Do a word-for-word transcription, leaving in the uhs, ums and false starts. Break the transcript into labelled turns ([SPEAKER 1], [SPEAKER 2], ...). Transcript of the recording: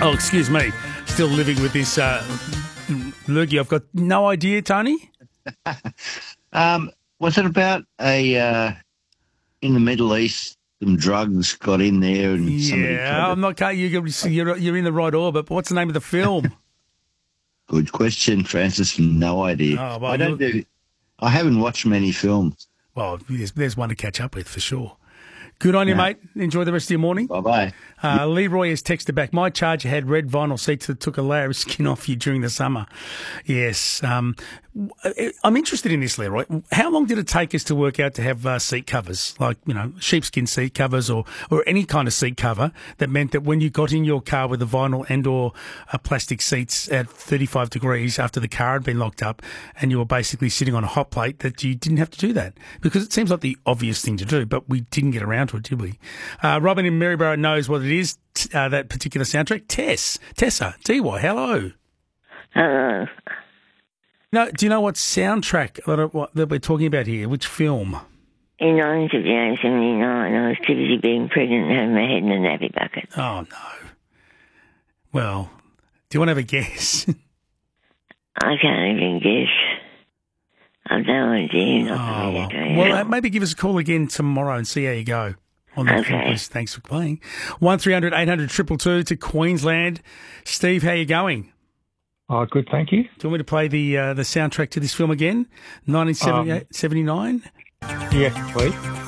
[SPEAKER 1] Oh, excuse me. Still living with this uh, lurgy. I've got no idea, Tony.
[SPEAKER 2] um, was it about a uh, in the Middle East? Some drugs got in there, and somebody tried
[SPEAKER 1] Yeah,
[SPEAKER 2] to...
[SPEAKER 1] I'm not. You're, you're you're in the right orbit. But what's the name of the film?
[SPEAKER 2] Good question, Francis. No idea.
[SPEAKER 1] Oh, well,
[SPEAKER 2] I don't
[SPEAKER 1] you'll-
[SPEAKER 2] do. I haven't watched many films.
[SPEAKER 1] Well, there's, there's one to catch up with for sure. Good on you,
[SPEAKER 2] Yeah.
[SPEAKER 1] mate. Enjoy the rest of your morning.
[SPEAKER 2] Bye bye.
[SPEAKER 1] Uh, Leroy has texted back. My Charger had red vinyl seats that took a layer of skin off you during the summer. Yes. Um, I'm interested in this, Leroy. How long did it take us to work out to have uh, seat covers, like, you know, sheepskin seat covers or, or any kind of seat cover that meant that when you got in your car with the vinyl and or uh, plastic seats at thirty-five degrees after the car had been locked up and you were basically sitting on a hot plate, that you didn't have to do that? Because it seems like the obvious thing to do, but we didn't get around to it, did we? Uh, Robin in Maryborough knows what it is, uh, that particular soundtrack. Tess, Tessa, D Y, hello.
[SPEAKER 3] Hello.
[SPEAKER 1] No, do you know what soundtrack that, what, that we're talking about here? Which film?
[SPEAKER 3] In nineteen seventy-eight seventy-nine, I was too busy being pregnant and having my head in a nappy bucket.
[SPEAKER 1] Oh, no. Well, do you want to have a guess?
[SPEAKER 3] I can't even guess. I've no idea. Not
[SPEAKER 1] Oh, well,
[SPEAKER 3] really
[SPEAKER 1] well uh, maybe give us a call again tomorrow and see how you go on the
[SPEAKER 3] Okay.
[SPEAKER 1] film quiz. Thanks for playing. one three hundred eight hundred two two two to Queensland. Steve, how you going?
[SPEAKER 4] Oh, good, thank you.
[SPEAKER 1] Do you want me to play the uh, the soundtrack to this film again? nineteen seventy-nine?
[SPEAKER 4] Yes, please.